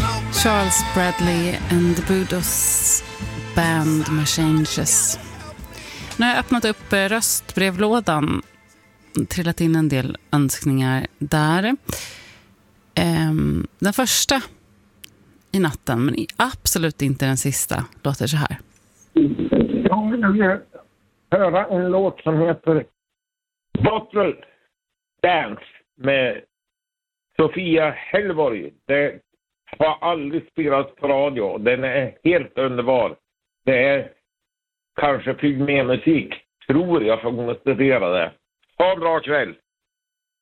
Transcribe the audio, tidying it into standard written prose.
Charles Bradley and the Budos Band med Changes. Nu har jag öppnat upp röstbrevlådan, trillat in en del önskningar där. Den första i natten, men absolut inte den sista, låter så här. Jag vill höra en låt som heter Bottle Dance med Sofia Hellborg. Det har aldrig spelats på radio. Den är helt underbar. Det är kanske pygmémusik. Tror jag får konstatera det. Ha en bra kväll.